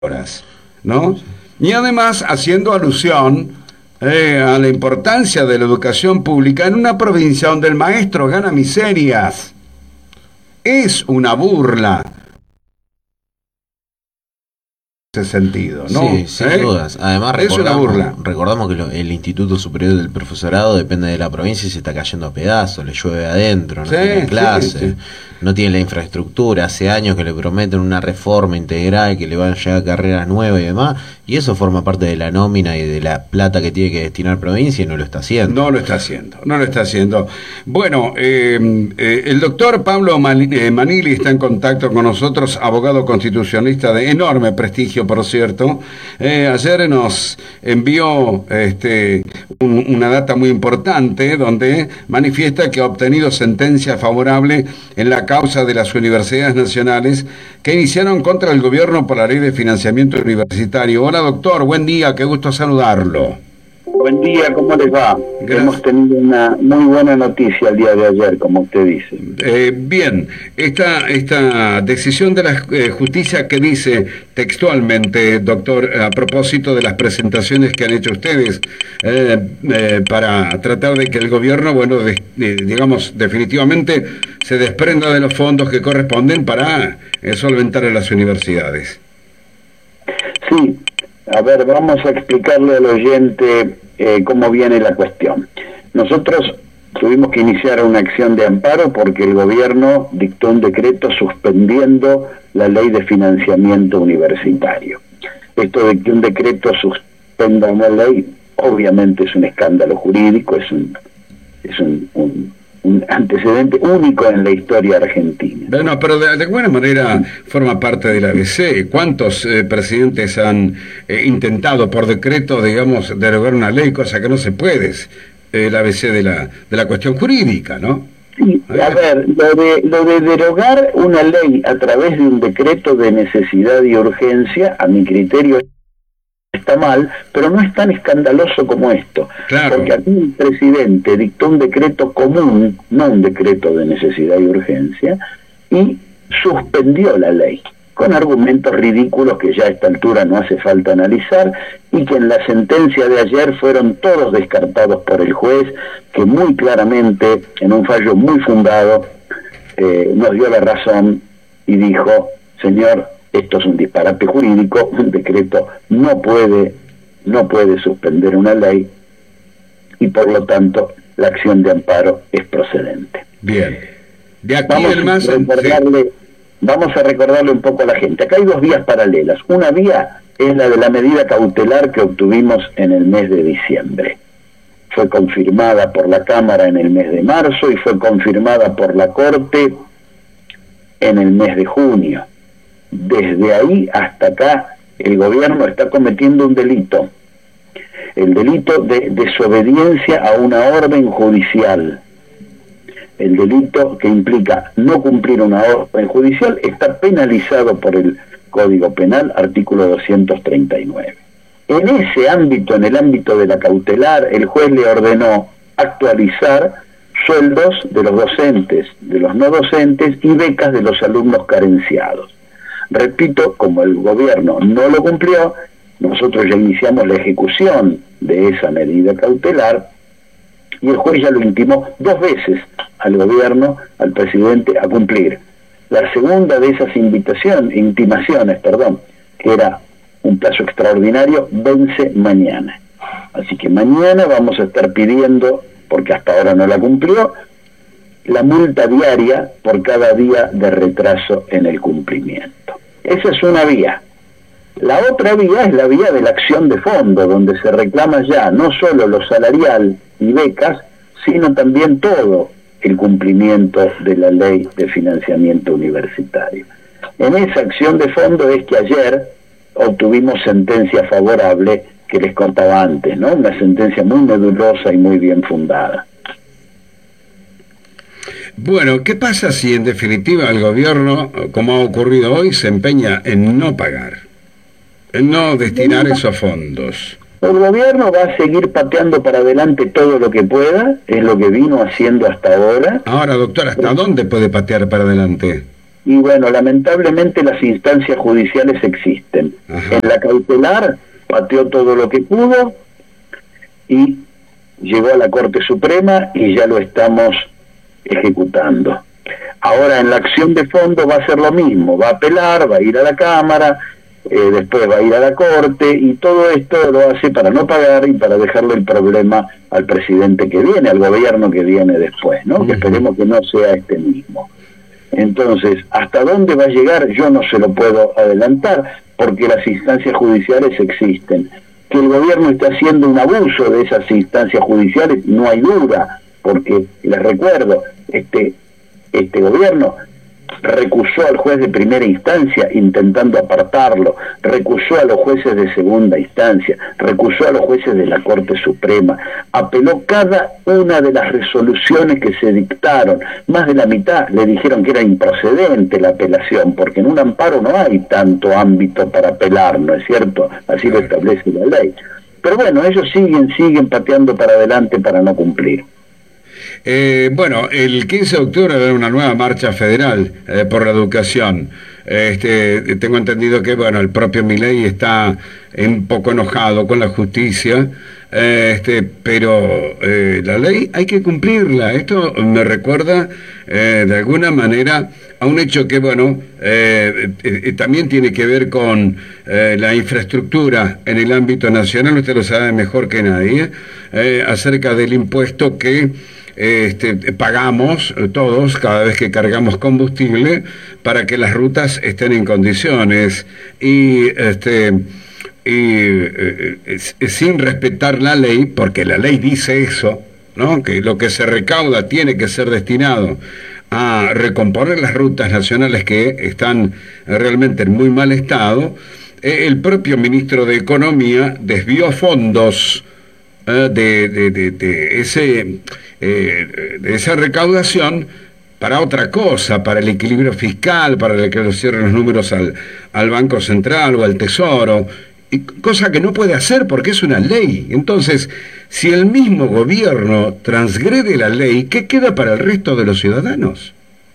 horas, ¿no? Y además haciendo alusión a la importancia de la educación pública en una provincia donde el maestro gana miserias. Es una burla ese sentido, ¿no? Sí, sin dudas. Además es una burla. Recordamos que el Instituto Superior del Profesorado depende de la provincia y se está cayendo a pedazos, le llueve adentro, no tiene clase, no tiene la infraestructura, hace años que le prometen una reforma integral, que le van a llegar carreras nuevas y demás, y eso forma parte de la nómina y de la plata que tiene que destinar provincia y no lo está haciendo. No lo está haciendo. Bueno, el doctor Pablo Manili está en contacto con nosotros, abogado constitucionalista de enorme prestigio, por cierto. Ayer nos envió una data muy importante donde manifiesta que ha obtenido sentencia favorable en la causa de las universidades nacionales que iniciaron contra el gobierno por la ley de financiamiento universitario. Hola doctor, buen día, qué gusto saludarlo. Buen día, ¿cómo les va? Gracias. Hemos tenido una muy buena noticia el día de ayer, como usted dice. Bien, esta decisión de la justicia que dice textualmente, doctor, a propósito de las presentaciones que han hecho ustedes para tratar de que el gobierno, bueno, digamos, definitivamente se desprenda de los fondos que corresponden para solventar a las universidades. Sí. A ver, vamos a explicarle al oyente cómo viene la cuestión. Nosotros tuvimos que iniciar una acción de amparo porque el gobierno dictó un decreto suspendiendo la ley de financiamiento universitario. Esto de que un decreto suspenda una ley, obviamente es un escándalo jurídico, es un antecedente único en la historia argentina. Bueno, pero de alguna manera forma parte del ABC. ¿Cuántos presidentes han intentado por decreto, digamos, derogar una ley, cosa que no se puede? El ABC de la cuestión jurídica, ¿no? Sí, a ver, lo de derogar una ley a través de un decreto de necesidad y urgencia, a mi criterio, está mal, pero no es tan escandaloso como esto. Claro. Porque aquí el presidente dictó un decreto común, no un decreto de necesidad y urgencia, y suspendió la ley, con argumentos ridículos que ya a esta altura no hace falta analizar, y que en la sentencia de ayer fueron todos descartados por el juez, que muy claramente, en un fallo muy fundado, nos dio la razón y dijo: señor, esto es un disparate jurídico, un decreto no puede suspender una ley y por lo tanto la acción de amparo es procedente. Bien. De aquí vamos a recordarle un poco a la gente. Acá hay dos vías paralelas. Una vía es la de la medida cautelar que obtuvimos en el mes de diciembre. Fue confirmada por la Cámara en el mes de marzo y fue confirmada por la Corte en el mes de junio. Desde ahí hasta acá el gobierno está cometiendo un delito, el delito de desobediencia a una orden judicial. El delito que implica no cumplir una orden judicial está penalizado por el Código Penal, artículo 239. En ese ámbito, en el ámbito de la cautelar, el juez le ordenó actualizar sueldos de los docentes, de los no docentes y becas de los alumnos carenciados. Repito, como el gobierno no lo cumplió, nosotros ya iniciamos la ejecución de esa medida cautelar y el juez ya lo intimó 2 veces al gobierno, al presidente, a cumplir. La segunda de esas intimaciones, que era un plazo extraordinario, vence mañana. Así que mañana vamos a estar pidiendo, porque hasta ahora no la cumplió, la multa diaria por cada día de retraso en el cumplimiento. Esa es una vía. La otra vía es la vía de la acción de fondo, donde se reclama ya no solo lo salarial y becas, sino también todo el cumplimiento de la ley de financiamiento universitario. En esa acción de fondo es que ayer obtuvimos sentencia favorable que les contaba antes, ¿no? Una sentencia muy medulosa y muy bien fundada. Bueno, ¿qué pasa si en definitiva el gobierno, como ha ocurrido hoy, se empeña en no pagar, en no destinar esos fondos? El gobierno va a seguir pateando para adelante todo lo que pueda, es lo que vino haciendo hasta ahora. Ahora, doctor, ¿hasta dónde puede patear para adelante? Y bueno, lamentablemente las instancias judiciales existen. Ajá. En la cautelar pateó todo lo que pudo y llegó a la Corte Suprema y ya lo estamos ejecutando. Ahora en la acción de fondo va a ser lo mismo, va a apelar, va a ir a la Cámara, después va a ir a la Corte, y todo esto lo hace para no pagar y para dejarle el problema al presidente que viene, al gobierno que viene después, ¿no? Que esperemos que no sea este mismo. Entonces, ¿hasta dónde va a llegar? Yo no se lo puedo adelantar, porque las instancias judiciales existen. Que el gobierno está haciendo un abuso de esas instancias judiciales, no hay duda, porque, les recuerdo, este gobierno recusó al juez de primera instancia intentando apartarlo, recusó a los jueces de segunda instancia, recusó a los jueces de la Corte Suprema, apeló cada una de las resoluciones que se dictaron, más de la mitad le dijeron que era improcedente la apelación, porque en un amparo no hay tanto ámbito para apelar, ¿no es cierto? Así lo establece la ley. Pero bueno, ellos siguen pateando para adelante para no cumplir. Bueno, el 15 de octubre va a haber una nueva marcha federal por la educación. Tengo entendido que, bueno, el propio Milei está un poco enojado con la justicia, pero la ley hay que cumplirla. Esto me recuerda de alguna manera a un hecho que, bueno, también tiene que ver con la infraestructura en el ámbito nacional. Usted lo sabe mejor que nadie, acerca del impuesto que pagamos todos cada vez que cargamos combustible para que las rutas estén en condiciones y sin respetar la ley, porque la ley dice eso, ¿no? Que lo que se recauda tiene que ser destinado a recomponer las rutas nacionales que están realmente en muy mal estado. El propio ministro de Economía desvió fondos de esa recaudación para otra cosa, para el equilibrio fiscal, para que le cierren los números al Banco Central o al Tesoro, y cosa que no puede hacer porque es una ley. Entonces, si el mismo gobierno transgrede la ley, ¿qué queda para el resto de los ciudadanos?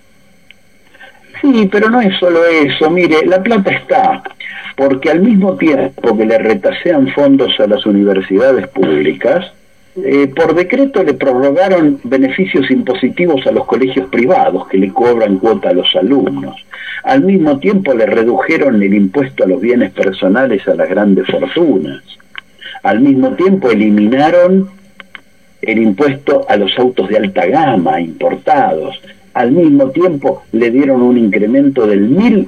Sí, pero no es solo eso. Mire, la plata está, porque al mismo tiempo que le retasean fondos a las universidades públicas, por decreto le prorrogaron beneficios impositivos a los colegios privados que le cobran cuota a los alumnos. Al mismo tiempo le redujeron el impuesto a los bienes personales a las grandes fortunas. Al mismo tiempo eliminaron el impuesto a los autos de alta gama importados. Al mismo tiempo le dieron un incremento del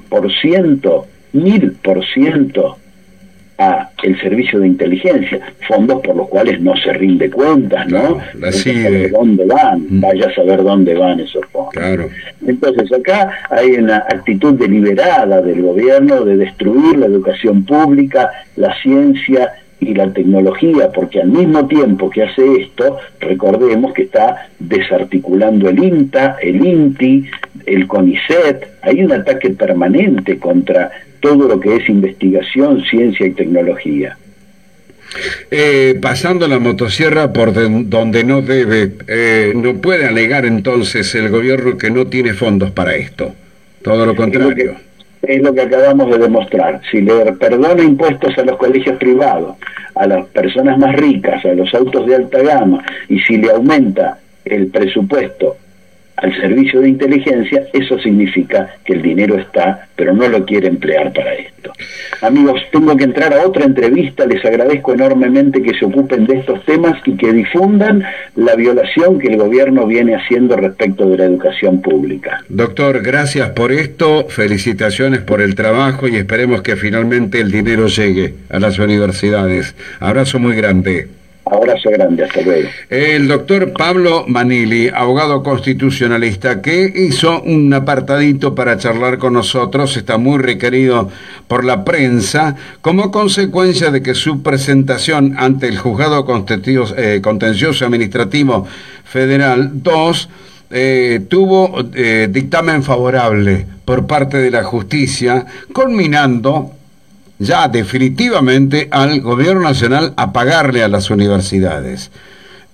1000% a el servicio de inteligencia, fondos por los cuales no se rinde cuentas, ¿no? Saber dónde van, vaya a saber dónde van esos fondos. Claro. Entonces acá hay una actitud deliberada del gobierno de destruir la educación pública, la ciencia y la tecnología, porque al mismo tiempo que hace esto, recordemos que está desarticulando el INTA, el INTI, el CONICET. Hay un ataque permanente contra todo lo que es investigación, ciencia y tecnología. Pasando la motosierra por donde no debe, no puede alegar entonces el gobierno que no tiene fondos para esto. Todo lo contrario. Es lo que acabamos de demostrar. Si le perdona impuestos a los colegios privados, a las personas más ricas, a los autos de alta gama, y si le aumenta el presupuesto al servicio de inteligencia, eso significa que el dinero está, pero no lo quiere emplear para esto. Amigos, tengo que entrar a otra entrevista. Les agradezco enormemente que se ocupen de estos temas y que difundan la violación que el gobierno viene haciendo respecto de la educación pública. Doctor, gracias por esto, felicitaciones por el trabajo y esperemos que finalmente el dinero llegue a las universidades. Abrazo muy grande. Abrazo grande, hasta luego. El doctor Pablo Manili, abogado constitucionalista, que hizo un apartadito para charlar con nosotros, está muy requerido por la prensa, como consecuencia de que su presentación ante el Juzgado Contencioso Administrativo Federal 2 tuvo dictamen favorable por parte de la justicia, culminando ya definitivamente al gobierno nacional a pagarle a las universidades.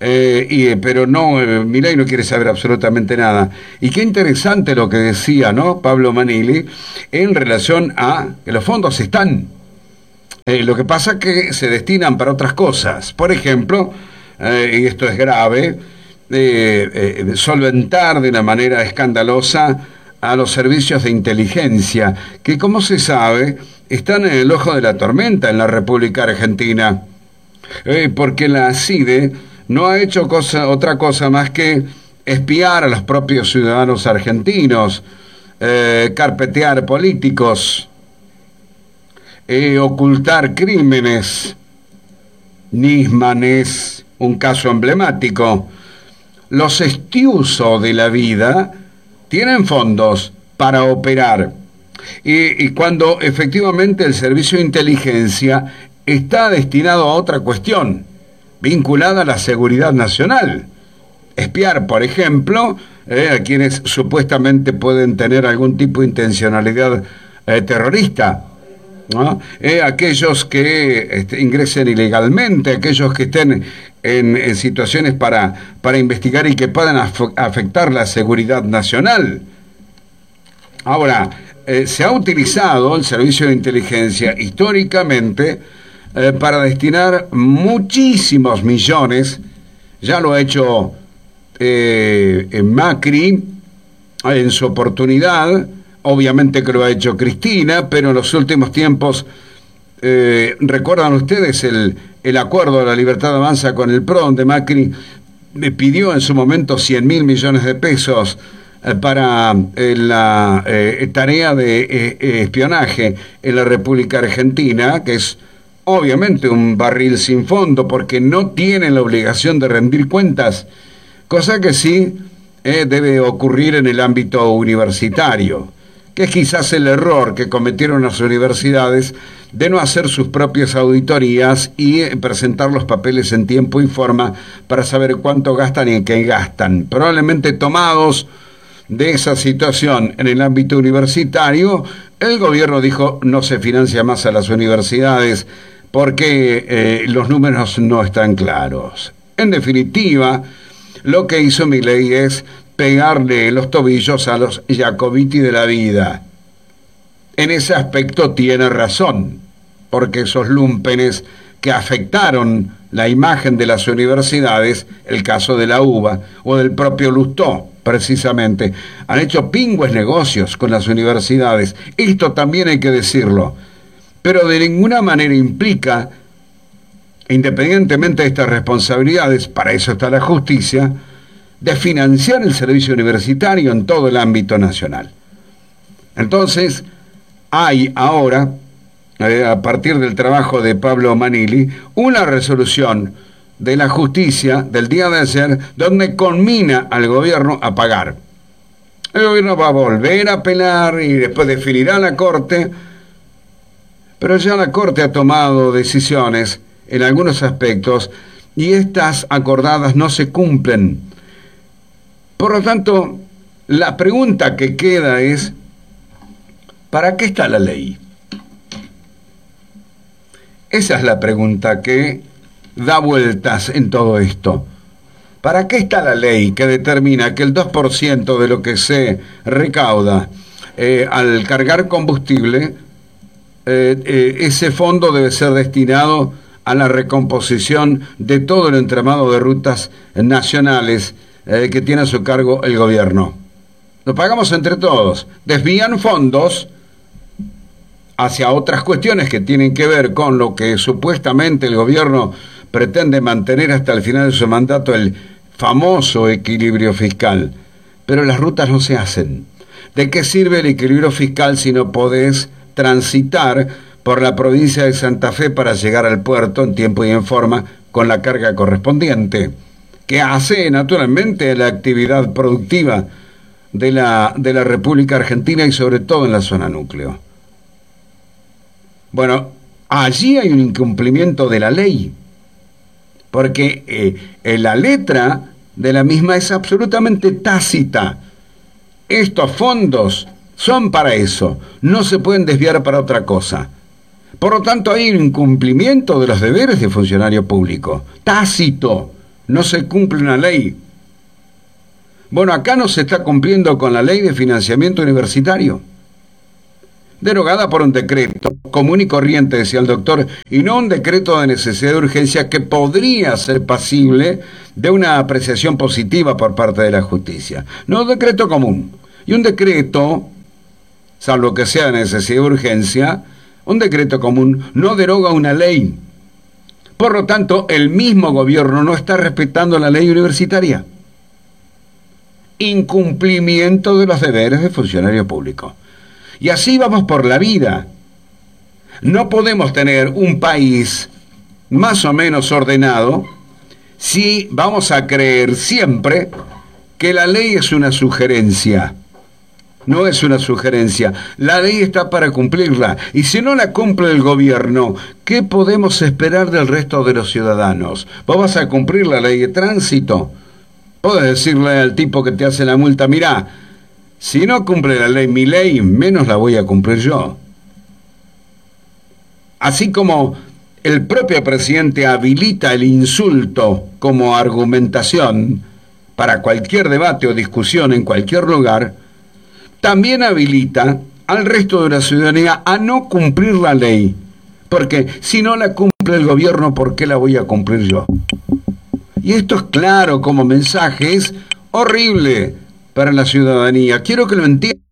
pero no, Milei no quiere saber absolutamente nada. Y qué interesante lo que decía, ¿no?, Pablo Manili, en relación a que los fondos están. Lo que pasa es que se destinan para otras cosas. Por ejemplo, y esto es grave, solventar de una manera escandalosa a los servicios de inteligencia, que, como se sabe, están en el ojo de la tormenta en la República Argentina, porque la CIDE no ha hecho otra cosa más que espiar a los propios ciudadanos argentinos, carpetear políticos, ocultar crímenes. Nisman es un caso emblemático. Los Estiuso de la vida tienen fondos para operar. Y cuando efectivamente el servicio de inteligencia está destinado a otra cuestión, vinculada a la seguridad nacional. Espiar, por ejemplo, a quienes supuestamente pueden tener algún tipo de intencionalidad terrorista, ¿no? Aquellos que ingresen ilegalmente, aquellos que estén en situaciones para investigar y que puedan afectar la seguridad nacional. Ahora, se ha utilizado el servicio de inteligencia históricamente para destinar muchísimos millones. Ya lo ha hecho Macri en su oportunidad, obviamente que lo ha hecho Cristina, pero en los últimos tiempos, ¿recuerdan ustedes el acuerdo de la Libertad Avanza con el PRO, donde Macri pidió en su momento 100.000 millones de pesos para la tarea de espionaje en la República Argentina, que es obviamente un barril sin fondo, porque no tienen la obligación de rendir cuentas, cosa que sí debe ocurrir en el ámbito universitario, que es quizás el error que cometieron las universidades de no hacer sus propias auditorías y presentar los papeles en tiempo y forma para saber cuánto gastan y en qué gastan. Probablemente tomados de esa situación en el ámbito universitario, el gobierno dijo: no se financia más a las universidades porque los números no están claros. En definitiva, lo que hizo Milei es pegarle los tobillos a los Jacobiti de la vida. En ese aspecto tiene razón, porque esos lúmpenes que afectaron la imagen de las universidades, el caso de la UBA o del propio Lustó, precisamente, han hecho pingües negocios con las universidades. Esto también hay que decirlo, pero de ninguna manera implica, independientemente de estas responsabilidades, para eso está la justicia, de financiar el servicio universitario en todo el ámbito nacional. Entonces, hay ahora, a partir del trabajo de Pablo Manili, una resolución de la justicia del día de ayer donde conmina al gobierno a pagar. El gobierno va a volver a apelar y después definirá la Corte, pero ya la Corte ha tomado decisiones en algunos aspectos y estas acordadas no se cumplen. Por lo tanto, la pregunta que queda es: ¿para qué está la ley? Esa es la pregunta que da vueltas en todo esto. ¿Para qué está la ley que determina que el 2% de lo que se recauda al cargar combustible, ese fondo debe ser destinado a la recomposición de todo el entramado de rutas nacionales que tiene a su cargo el gobierno? Lo pagamos entre todos. Desvían fondos hacia otras cuestiones que tienen que ver con lo que supuestamente el gobierno pretende mantener hasta el final de su mandato, el famoso equilibrio fiscal. Pero las rutas no se hacen. ¿De qué sirve el equilibrio fiscal si no podés transitar por la provincia de Santa Fe para llegar al puerto en tiempo y en forma con la carga correspondiente, que hace naturalmente la actividad productiva de la República Argentina y sobre todo en la zona núcleo? Bueno, allí hay un incumplimiento de la ley, porque la letra de la misma es absolutamente tácita. Estos fondos son para eso, no se pueden desviar para otra cosa. Por lo tanto, hay un incumplimiento de los deberes de funcionario público, tácito, no se cumple una ley. Bueno, acá no se está cumpliendo con la ley de financiamiento universitario, derogada por un decreto común y corriente, decía el doctor, y no un decreto de necesidad de urgencia que podría ser pasible de una apreciación positiva por parte de la justicia. No, un decreto común. Y un decreto, salvo que sea de necesidad de urgencia, un decreto común no deroga una ley. Por lo tanto, el mismo gobierno no está respetando la ley universitaria. Incumplimiento de los deberes de funcionario público. Y así vamos por la vida. No podemos tener un país más o menos ordenado si vamos a creer siempre que la ley es una sugerencia. No es una sugerencia. La ley está para cumplirla. Y si no la cumple el gobierno, ¿qué podemos esperar del resto de los ciudadanos? ¿Vos vas a cumplir la ley de tránsito? Podés decirle al tipo que te hace la multa, mirá, si no cumple la ley, mi ley, menos la voy a cumplir yo. Así como el propio presidente habilita el insulto como argumentación para cualquier debate o discusión en cualquier lugar, también habilita al resto de la ciudadanía a no cumplir la ley. Porque si no la cumple el gobierno, ¿por qué la voy a cumplir yo? Y esto es claro como mensaje, es horrible para la ciudadanía. Quiero que lo entiendan.